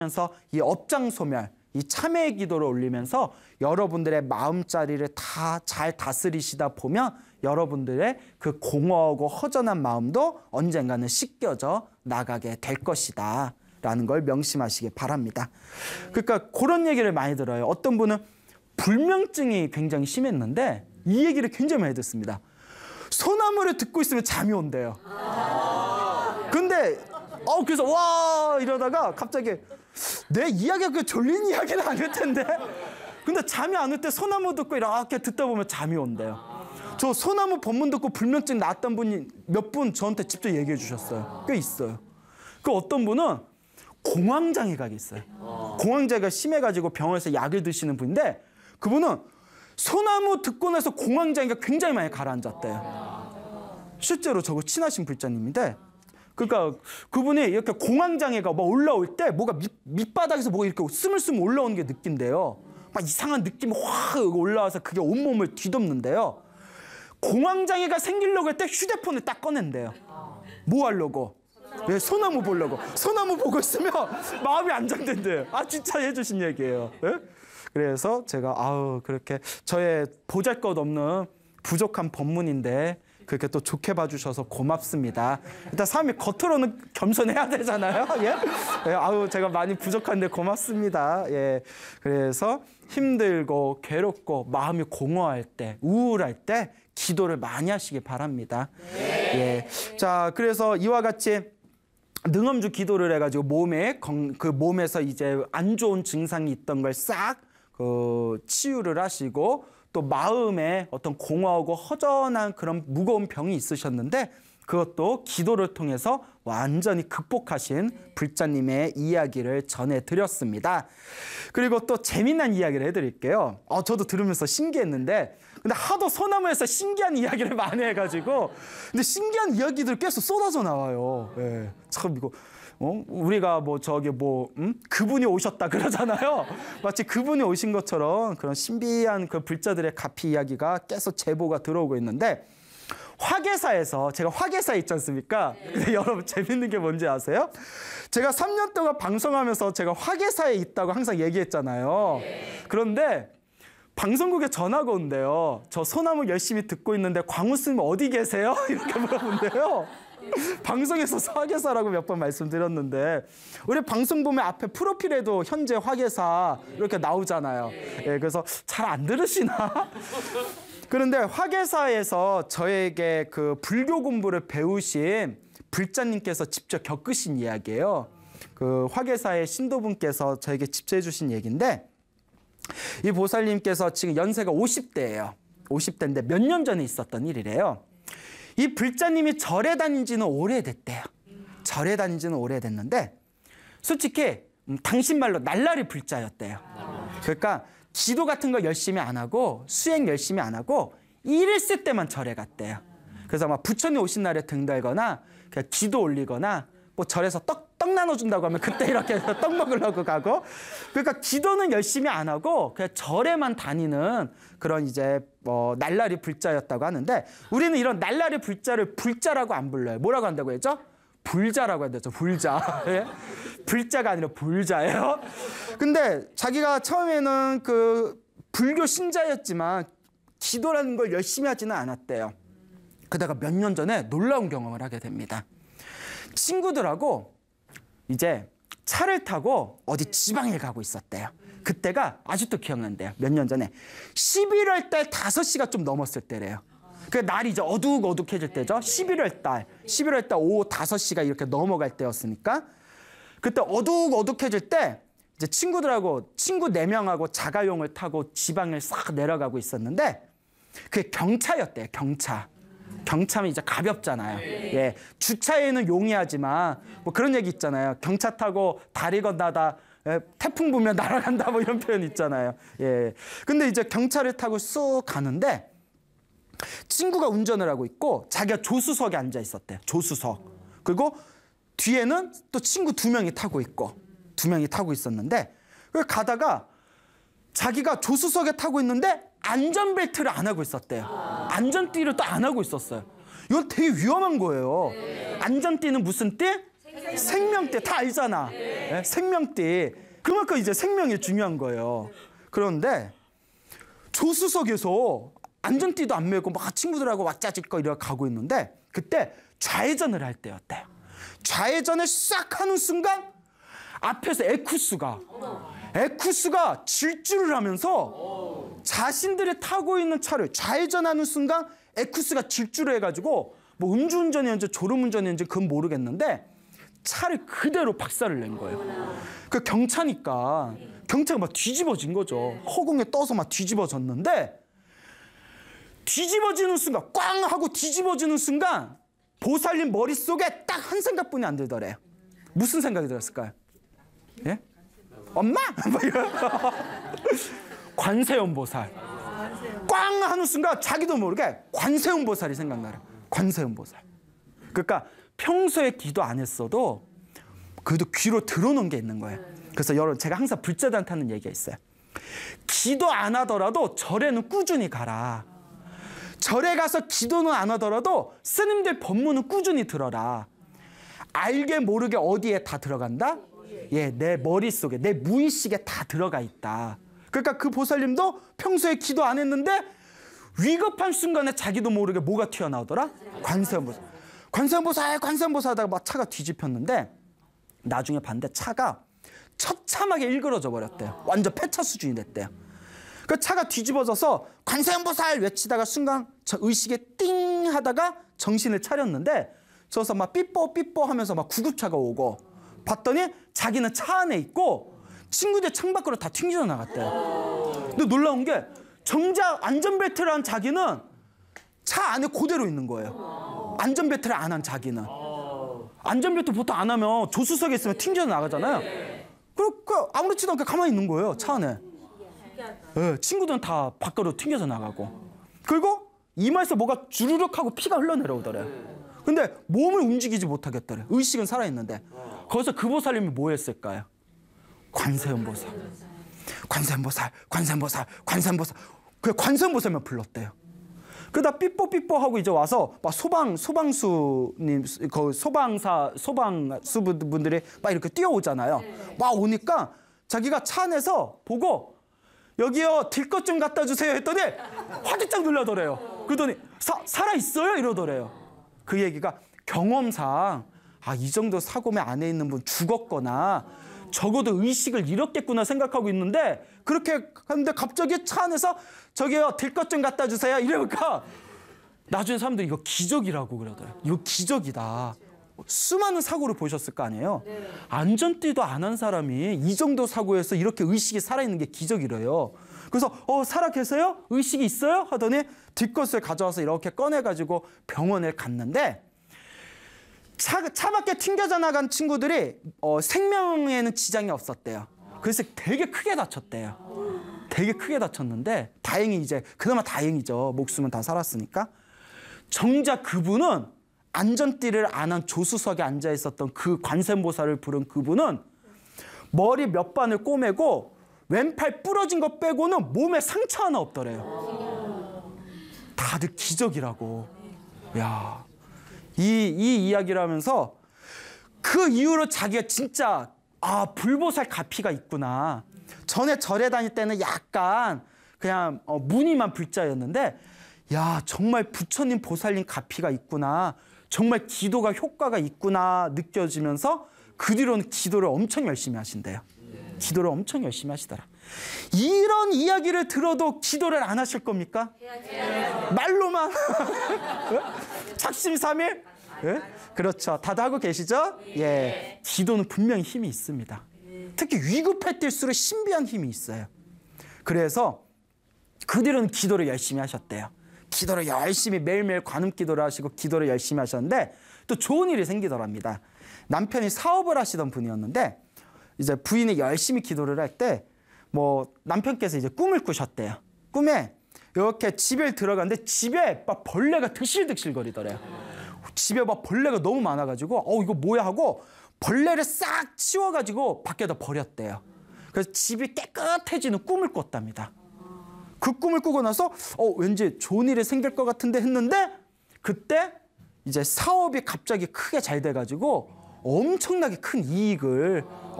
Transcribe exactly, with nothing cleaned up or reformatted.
면서 이 업장소멸, 이 참회의 기도를 올리면서 여러분들의 마음자리를 다 잘 다스리시다 보면 여러분들의 그 공허하고 허전한 마음도 언젠가는 씻겨져 나가게 될 것이다 라는 걸 명심하시기 바랍니다. 그러니까 그런 얘기를 많이 들어요. 어떤 분은 불면증이 굉장히 심했는데 이 얘기를 굉장히 많이 듣습니다. 소나무를 듣고 있으면 잠이 온대요. 근데 어 그래서 와 이러다가 갑자기 내 이야기가 그 졸린 이야기는 아닐 텐데 근데 잠이 안 올 때 소나무 듣고 이렇게 듣다 보면 잠이 온대요. 저 소나무 법문 듣고 불면증 나았던 분이 몇 분 저한테 직접 얘기해 주셨어요. 꽤 있어요. 그 어떤 분은 공황장애가 있어요. 공황장애가 심해가지고 병원에서 약을 드시는 분인데 그분은 소나무 듣고 나서 공황장애가 굉장히 많이 가라앉았대요. 실제로 저거 친하신 불자님인데 그러니까 그분이 이렇게 공황장애가 막 올라올 때 뭐가 밑, 밑바닥에서 뭐가 이렇게 스물스물 올라오는 게 느낀대요. 막 이상한 느낌이 확 올라와서 그게 온몸을 뒤덮는데요. 공황장애가 생기려고 할 때 휴대폰을 딱 꺼낸대요. 뭐 하려고? 왜? 소나무 보려고. 소나무 보고 있으면 마음이 안정된대요. 아 진짜 해주신 얘기예요. 네? 그래서 제가 아우 그렇게 저의 보잘것없는 부족한 법문인데 그렇게 또 좋게 봐주셔서 고맙습니다. 일단 사람이 겉으로는 겸손해야 되잖아요. 예? 예, 아우 제가 많이 부족한데 고맙습니다. 예, 그래서 힘들고 괴롭고 마음이 공허할 때, 우울할 때 기도를 많이 하시기 바랍니다. 예, 자 그래서 이와 같이 능엄주 기도를 해가지고 몸에 그 몸에서 이제 안 좋은 증상이 있던 걸 싹 그 치유를 하시고. 또 마음에 어떤 공허하고 허전한 그런 무거운 병이 있으셨는데 그것도 기도를 통해서 완전히 극복하신 불자님의 이야기를 전해드렸습니다. 그리고 또 재미난 이야기를 해드릴게요. 어, 저도 들으면서 신기했는데 근데 하도 소나무에서 신기한 이야기를 많이 해가지고 근데 신기한 이야기들 계속 쏟아져 나와요. 예, 참 이거 어? 우리가 뭐 저기 뭐 음? 그분이 오셨다 그러잖아요. 마치 그분이 오신 것처럼 그런 신비한 그 불자들의 가피 이야기가 계속 제보가 들어오고 있는데 화계사에서 제가 화계사에 있지 않습니까? 근데 여러분 재밌는 게 뭔지 아세요? 제가 삼 년 동안 방송하면서 제가 화계사에 있다고 항상 얘기했잖아요. 그런데 방송국에 전화가 온대요. 저 소나무 열심히 듣고 있는데 광우 스님 어디 계세요? 이렇게 물어본대요. 방송에서 화계사라고 몇 번 말씀드렸는데 우리 방송 보면 앞에 프로필에도 현재 화계사 이렇게 나오잖아요. 예, 그래서 잘 안 들으시나? 그런데 화계사에서 저에게 그 불교 공부를 배우신 불자님께서 직접 겪으신 이야기예요. 그 화계사의 신도분께서 저에게 직접 해주신 얘기인데 이 보살님께서 지금 연세가 오십 대예요. 오십 대인데 몇 년 전에 있었던 일이래요. 이 불자님이 절에 다닌 지는 오래됐대요. 절에 다닌 지는 오래됐는데 솔직히 음, 당신 말로 날라리 불자였대요. 그러니까 기도 같은 거 열심히 안 하고 수행 열심히 안 하고 일 있을 때만 절에 갔대요. 그래서 막 부처님 오신 날에 등달거나 그냥 기도 올리거나 뭐 절에서 떡, 떡 나눠준다고 하면 그때 이렇게 떡 먹으려고 가고 그러니까 기도는 열심히 안 하고 그냥 절에만 다니는 그런 이제 뭐 날라리 불자였다고 하는데 우리는 이런 날라리 불자를 불자라고 안 불러요. 뭐라고 한다고 했죠? 불자라고 한다죠. 불자. 예? 불자가 아니라 불자예요. 근데 자기가 처음에는 그 불교 신자였지만 기도라는 걸 열심히 하지는 않았대요. 그러다가 몇 년 전에 놀라운 경험을 하게 됩니다. 친구들하고 이제 차를 타고 어디 지방에 가고 있었대요. 그때가 아직도 기억난대요. 몇 년 전에 십일월 달 다섯 시가 좀 넘었을 때래요. 그 날이 이제 어둑어둑해질 때죠. 십일월 달, 십일월 달 오후 다섯 시가 이렇게 넘어갈 때였으니까 그때 어둑어둑해질 때 이제 친구들하고 친구 네 명하고 자가용을 타고 지방을 싹 내려가고 있었는데 그게 경차였대요. 경차. 경차면 이제 가볍잖아요. 예, 주차에는 용이하지만 뭐 그런 얘기 있잖아요. 경차 타고 다리 건너다 예, 태풍 불면 날아간다 뭐 이런 표현 있잖아요. 예, 근데 이제 경차를 타고 쑥 가는데 친구가 운전을 하고 있고 자기가 조수석에 앉아 있었대요. 조수석. 그리고 뒤에는 또 친구 두 명이 타고 있고 두 명이 타고 있었는데 가다가 자기가 조수석에 타고 있는데 안전벨트를 안 하고 있었대요. 안전띠를 또 안 하고 있었어요. 이건 되게 위험한 거예요. 안전띠는 무슨 띠? 생명띠. 다 알잖아. 예? 생명띠. 그만큼 이제 생명이 중요한 거예요. 그런데 조수석에서 안전띠도 안 메고 막 친구들하고 왁자지껄 이렇게 가고 있는데 그때 좌회전을 할 때였대요. 좌회전을 싹 하는 순간 앞에서 에쿠스가 에쿠스가 질주를 하면서 자신들이 타고 있는 차를 좌회전하는 순간 에쿠스가 질주를 해가지고 뭐 음주운전이었는지 졸음운전이었는지 그건 모르겠는데 차를 그대로 박살을 낸 거예요. 그 경차니까 경차가 막 뒤집어진 거죠. 허공에 떠서 막 뒤집어졌는데 뒤집어지는 순간 꽝 하고 뒤집어지는 순간 보살님 머릿속에 딱 한 생각뿐이 안 들더래요. 무슨 생각이 들었을까요? 예? 엄마? 관세음보살. 꽝 하는 순간 자기도 모르게 관세음보살이 생각나요. 관세음보살. 그러니까 평소에 기도 안 했어도 그래도 귀로 들어오는 게 있는 거예요. 그래서 여러분 제가 항상 불자들한테 하는 얘기가 있어요. 기도 안 하더라도 절에는 꾸준히 가라. 절에 가서 기도는 안 하더라도 스님들 법문은 꾸준히 들어라. 알게 모르게 어디에 다 들어간다? 예, 내 머릿속에, 내 무의식에 다 들어가 있다. 그러니까 그 보살님도 평소에 기도 안 했는데 위급한 순간에 자기도 모르게 뭐가 튀어나오더라? 관세음보살. 관세음보살, 관세음보살 하다가 막 차가 뒤집혔는데 나중에 봤는데 차가 처참하게 일그러져 버렸대요. 완전 폐차 수준이 됐대요. 그 차가 뒤집어져서 관세음보살 외치다가 순간 저 의식에 띵 하다가 정신을 차렸는데 저서 막 삐뽀 삐뽀 하면서 막 구급차가 오고 봤더니 자기는 차 안에 있고 친구들 창밖으로 다 튕겨 나갔대요. 근데 놀라운 게 정작 안전벨트를 한 자기는 차 안에 그대로 있는 거예요. 안전벨트를 안 한 자기는. 안전벨트 보통 안 하면 조수석에 있으면 튕겨 나가잖아요. 그러니까 아무렇지도 않게 가만히 있는 거예요, 차 안에. 네, 친구들은 다 밖으로 튕겨서 나가고. 그리고 이마에서 뭐가 주르륵 하고 피가 흘러내려오더래요. 근데 몸을 움직이지 못하겠더래. 의식은 살아있는데. 거기서 그 보살님이 뭐 했을까요? 관세음보살. 관세음보살, 관세음보살, 관세음보살. 그 관세음보살만 불렀대요. 그러다 삐뽀삐뽀 하고 이제 와서 막 소방, 소방수님, 그 소방사, 소방수분들이 막 이렇게 뛰어오잖아요. 막 오니까 자기가 차 안에서 보고 여기요, 들 것 좀 갖다 주세요 했더니 화들짝 놀라더래요. 그러더니 사, 살아있어요? 이러더래요. 그 얘기가 경험상 아, 이 정도 사고면 안에 있는 분 죽었거나 적어도 의식을 잃었겠구나 생각하고 있는데 그렇게 하는데 갑자기 차 안에서 저기요, 들 것 좀 갖다 주세요 이러니까 나중에 사람들이 이거 기적이라고 그러더래요. 이거 기적이다. 수많은 사고를 보셨을 거 아니에요. 네. 안전띠도 안 한 사람이 이 정도 사고에서 이렇게 의식이 살아있는 게 기적이래요. 그래서 어, 살아 계세요? 의식이 있어요? 하더니 뒷것을 가져와서 이렇게 꺼내가지고 병원에 갔는데 차, 차 밖에 튕겨져 나간 친구들이 어, 생명에는 지장이 없었대요. 그래서 되게 크게 다쳤대요. 되게 크게 다쳤는데 다행히 이제 그나마 다행이죠. 목숨은 다 살았으니까. 정작 그분은 안전띠를 안 한 조수석에 앉아 있었던 그 관세음보살을 부른 그분은 머리 몇 반을 꼬매고 왼팔 부러진 거 빼고는 몸에 상처 하나 없더래요. 다들 기적이라고. 야, 이, 이 이야기를 하면서 그 이후로 자기가 진짜 아, 불보살 가피가 있구나. 전에 절에 다닐 때는 약간 그냥 어, 무늬만 불자였는데 야, 정말 부처님 보살님 가피가 있구나. 정말 기도가 효과가 있구나 느껴지면서 그 뒤로는 기도를 엄청 열심히 하신대요. 기도를 엄청 열심히 하시더라. 이런 이야기를 들어도 기도를 안 하실 겁니까? 말로만? 작심삼일? 예? 그렇죠. 다들 하고 계시죠? 예. 기도는 분명히 힘이 있습니다. 특히 위급할 때일수록 신비한 힘이 있어요. 그래서 그 뒤로는 기도를 열심히 하셨대요. 기도를 열심히 매일매일 관음 기도를 하시고 기도를 열심히 하셨는데 또 좋은 일이 생기더랍니다. 남편이 사업을 하시던 분이었는데 이제 부인이 열심히 기도를 할 때 뭐 남편께서 이제 꿈을 꾸셨대요. 꿈에 이렇게 집에 들어갔는데 집에 막 벌레가 드실드실 거리더래요. 집에 막 벌레가 너무 많아가지고 어 이거 뭐야 하고 벌레를 싹 치워가지고 밖에다 버렸대요. 그래서 집이 깨끗해지는 꿈을 꿨답니다. 그 꿈을 꾸고 나서 어 왠지 좋은 일이 생길 것 같은데 했는데 그때 이제 사업이 갑자기 크게 잘 돼가지고 엄청나게 큰 이익을